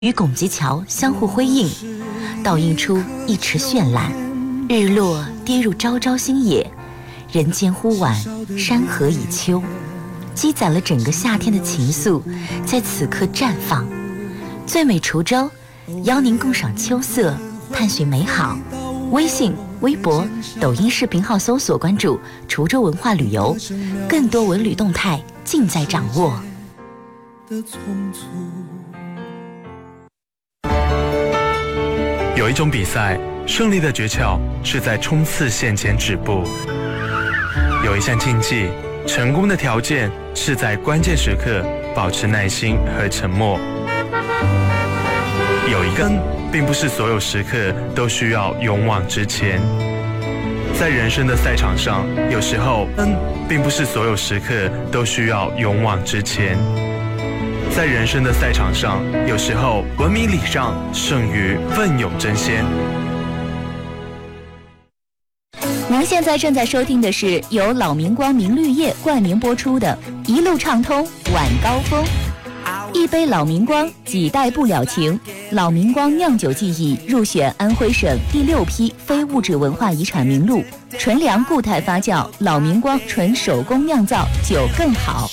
与拱极桥相互辉映，倒映出一池绚烂。日落跌入朝朝星野，人间忽晚，山河已秋，积攒了整个夏天的情愫，在此刻绽放。最美滁州，邀您共赏秋色，探寻美好。微信、微博、抖音视频号搜索关注滁州文化旅游，更多文旅动态尽在掌握。 有一种比赛，胜利的诀窍是在冲刺线前止步；有一项竞技，成功的条件是在关键时刻保持耐心和沉默。有一个，并不是所有时刻都需要勇往直前。在人生的赛场上，有时候，并不是所有时刻都需要勇往直前。在人生的赛场上，有时候文明礼让胜于奋勇争先。 您现在正在收听的是由老明光明绿业冠名播出的《一路畅通晚高峰》。一杯老明光，几代不了情。老明光酿酒技艺入选安徽省第6批非物质文化遗产名录。纯粮固态发酵，老明光纯手工酿造，酒更好。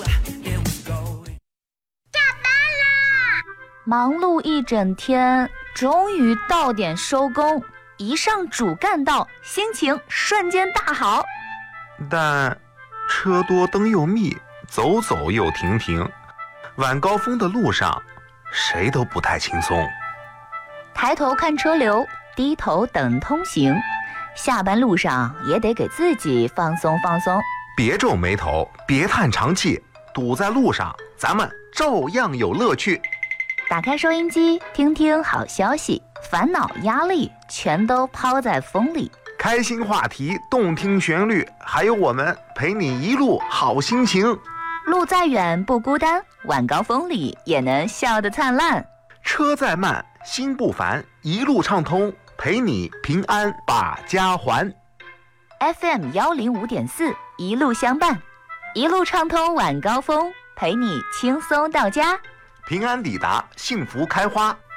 忙碌一整天，终于到点收工，一上主干道，心情瞬间大好。 但车多灯又密，走走又停停，晚高峰的路上谁都不太轻松。 抬头看车流，低头等通行，下班路上也得给自己放松放松。 别皱眉头，别叹长气，堵在路上咱们照样有乐趣。 打开收音机，听听好消息，烦恼压力全都抛在风里。 开心话题，动听旋律，还有我们陪你一路好心情。 路再远不孤单，晚高峰里也能笑得灿烂。 车再慢心不烦，一路畅通，陪你平安把家还。 FM 105.4，一路相伴，一路畅通晚高峰，陪你轻松到家， 平安抵达，幸福开花。